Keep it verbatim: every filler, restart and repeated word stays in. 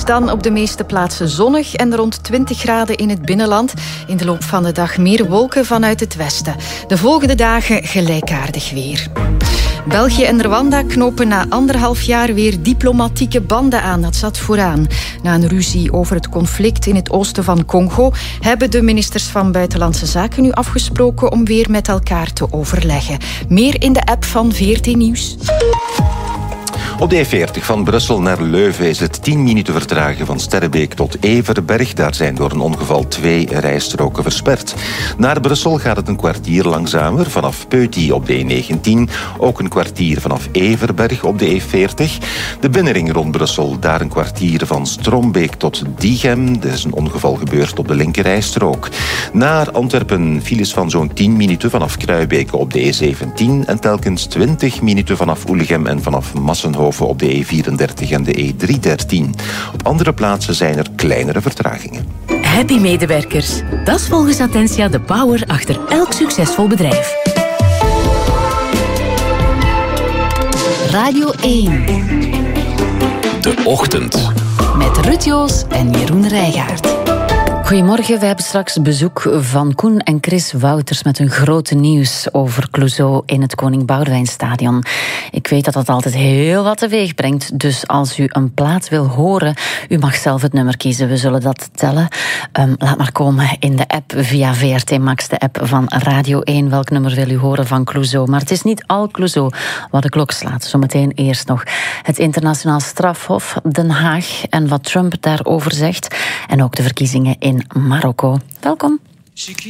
dan op de meeste plaatsen zonnig en rond twintig graden in het binnenland. In de loop van de dag meer wolken vanuit het westen. De volgende dagen gelijkaardig weer. België en Rwanda knopen na anderhalf jaar weer diplomatieke banden aan. Dat zat vooraan. Na een ruzie over het conflict in het oosten van Congo hebben de ministers van Buitenlandse Zaken nu afgesproken om weer met elkaar te overleggen. Meer in de app van V R T Nieuws. Op de E veertig van Brussel naar Leuven is het tien minuten vertragen van Sterrebeek tot Everberg. Daar zijn door een ongeval twee rijstroken versperd. Naar Brussel gaat het een kwartier langzamer vanaf Peuty op de E negentien. Ook een kwartier vanaf Everberg op de E veertig. De binnenring rond Brussel, daar een kwartier van Strombeek tot Diegem. Er is een ongeval gebeurd op de linkerrijstrook. Naar Antwerpen files van zo'n tien minuten vanaf Kruibeke op de E zeventien. En telkens twintig minuten vanaf Oelegem en vanaf Massenhoven op de E vierendertig en de E driehonderddertien. Op andere plaatsen zijn er kleinere vertragingen. Happy medewerkers. Dat is volgens Attentia de power achter elk succesvol bedrijf. Radio één. De Ochtend. Met Ruud Joos en Jeroen Rijgaard. Goedemorgen, we hebben straks bezoek van Koen en Chris Wouters met hun grote nieuws over Clouseau in het Koning Boudewijnstadion. Ik weet dat dat altijd heel wat teweeg brengt, dus als u een plaat wil horen, u mag zelf het nummer kiezen, we zullen dat tellen. Um, laat maar komen in de app via V R T Max, de app van Radio één. Welk nummer wil u horen van Clouseau? Maar het is niet al Clouseau wat de klok slaat. Zometeen eerst nog het internationaal strafhof Den Haag en wat Trump daarover zegt. En ook de verkiezingen in Marokko. Welkom.